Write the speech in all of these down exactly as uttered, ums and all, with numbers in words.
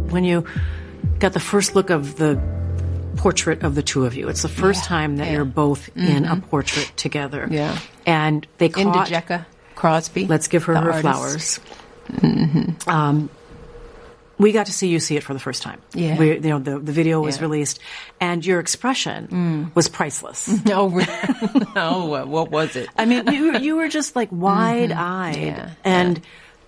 when you got the first look of the portrait of the two of you. It's the first yeah, time that yeah. you're both mm-hmm. in a portrait together. Yeah. And they caught... Indijeka Crosby. Let's give her her artist. flowers. Mm-hmm. Um, we got to see you see it for the first time. Yeah. We, you know, the, the video was yeah. released, and your expression mm. was priceless. No, no, what was it? I mean, you, you were just like wide-eyed. Mm-hmm. Yeah. And yeah.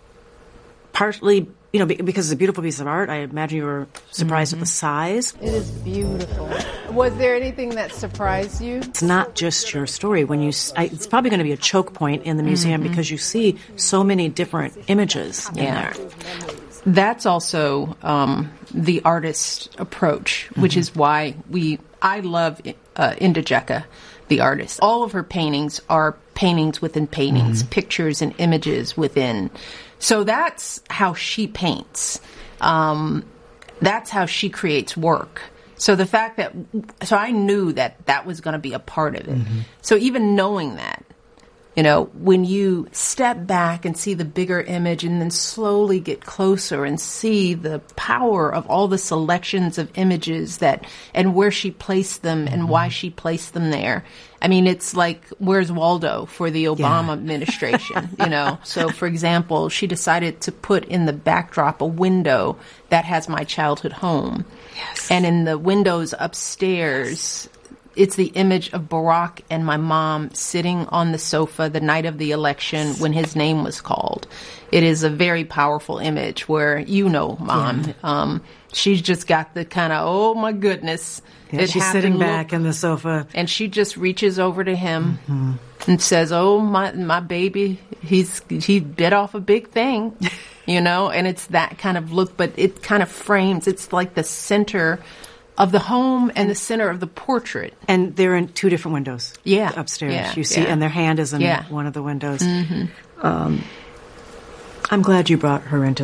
partly... You know, because it's a beautiful piece of art, I imagine you were surprised mm-hmm. at the size. It is beautiful. Was there anything that surprised you? It's not just your story. When you, I, it's probably going to be a choke point in the museum mm-hmm. because you see so many different images in yeah. there. That's also um, the artist approach, which mm-hmm. is why we. I love uh, Indijeka, the artist. All of her paintings are paintings within paintings, mm-hmm. pictures and images within. So that's how she paints. Um, that's how she creates work. So the fact that, so I knew that that was going to be a part of it. Mm-hmm. So even knowing that, you know, when you step back and see the bigger image and then slowly get closer and see the power of all the selections of images that, and where she placed them and mm-hmm. why she placed them there. I mean, it's like, where's Waldo for the Obama yeah. administration, you know? So, for example, she decided to put in the backdrop a window that has my childhood home. Yes. And in the windows upstairs, it's the image of Barack and my mom sitting on the sofa the night of the election when his name was called. It is a very powerful image where, you know, Mom, yeah. um, she's just got the kind of, oh, my goodness. Yeah, she's sitting back in the sofa. And she just reaches over to him mm-hmm. and says, oh, my my baby, he's he bit off a big thing, you know? And it's that kind of look, but it kind of frames, it's like the center of the home and the center of the portrait. And they're in two different windows. Yeah. Upstairs. Yeah. You see, yeah. and their hand is in yeah. one of the windows. Mm-hmm. Um, I'm glad you brought her into